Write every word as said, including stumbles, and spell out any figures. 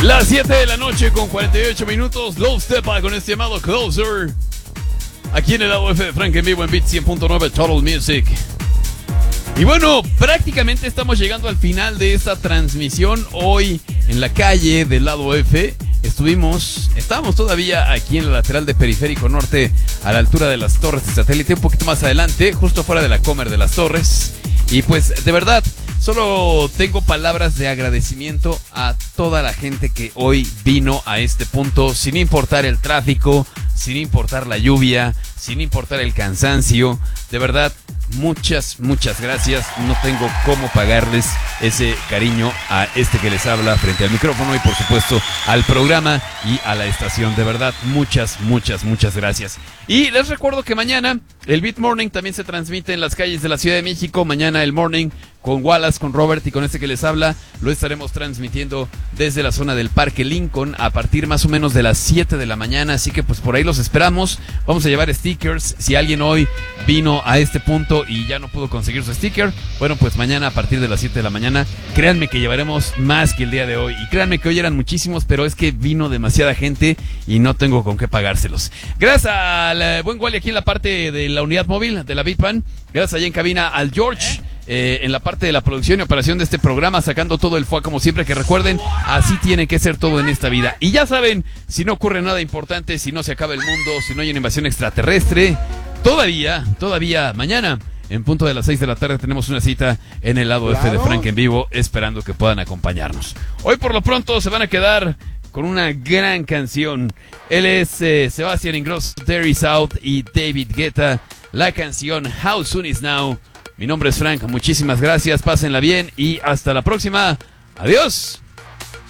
Las siete de la noche con cuarenta y ocho minutos. Low Step con este llamado Closer. Aquí en el lado F de Frank en vivo en Beat cien punto nueve Total Music. Y bueno, prácticamente estamos llegando al final de esta transmisión. Hoy en la calle del lado F estuvimos, estábamos todavía aquí en la lateral de Periférico Norte, a la altura de las Torres de Satélite, un poquito más adelante, justo fuera de la Comer de las Torres. Y pues de verdad, solo tengo palabras de agradecimiento a toda la gente que hoy vino a este punto, sin importar el tráfico, sin importar la lluvia, sin importar el cansancio. De verdad, muchas, muchas gracias. No tengo cómo pagarles ese cariño a este que les habla frente al micrófono y por supuesto al programa y a la estación. De verdad, muchas, muchas, muchas gracias. Y les recuerdo que mañana el Beat Morning también se transmite en las calles de la Ciudad de México. Mañana el Morning con Wallace, con Robert y con este que les habla, lo estaremos transmitiendo desde la zona del Parque Lincoln a partir más o menos de las siete de la mañana, así que pues por ahí los esperamos. Vamos a llevar stickers. Si alguien hoy vino a este punto y ya no pudo conseguir su sticker, bueno, pues mañana a partir de las siete de la mañana, créanme que llevaremos más que el día de hoy. Y créanme que hoy eran muchísimos, pero es que vino demasiada gente y no tengo con qué pagárselos. Gracias al buen Wally aquí en la parte de la unidad móvil de la Beatpan. Gracias allá en cabina al George. Eh, en la parte de la producción y operación de este programa, sacando todo el fuá como siempre, que recuerden, así tiene que ser todo en esta vida. Y ya saben, si no ocurre nada importante, si no se acaba el mundo, si no hay una invasión extraterrestre, todavía, todavía mañana, en punto de las seis de la tarde, tenemos una cita en el lado claro. F de Frank en vivo, esperando que puedan acompañarnos. Hoy por lo pronto se van a quedar con una gran canción. Él es eh, Sebastián Ingrosso, Terry South y David Guetta. La canción How Soon Is Now. Mi nombre es Frank, muchísimas gracias, pásenla bien y hasta la próxima. Adiós.